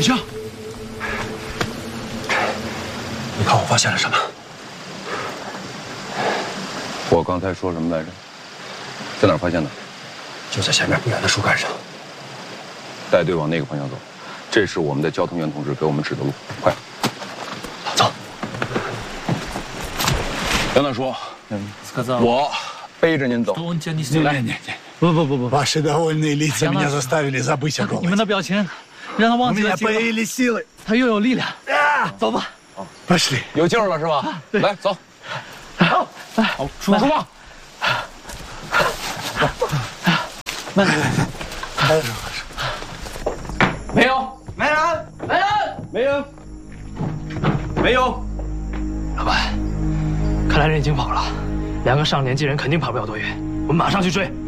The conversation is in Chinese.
李正，你看我发现了什么？ 我刚才说什么来着？在哪儿发现的？ 就在前面不远的树干上。 带队往那个方向走，这是我们的交通员同志给我们指的路。快， 走。 杨大叔，我背着您走。来，你。 不， Ваши довольные лица меня заставили забыть о 你们的表情让他忘记了。 появились силы， 他又有力量。走吧， пошли。 有劲儿了是吧？来，走。 好，来， 出发。 慢点。 没有， 没人，没人， 没有，没有。 老板，看来人已经跑了，2个上年纪人肯定跑不了多远，我们马上去追。